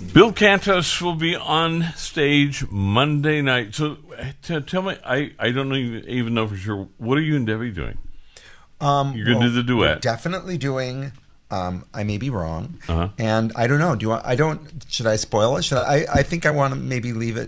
Bill Cantos will be on stage Monday night. So tell me, I don't even know for sure. What are you and Debbie doing? You're going to do the duet. We're definitely doing. I may be wrong, and I don't know. Should I spoil it? I think I want to maybe leave it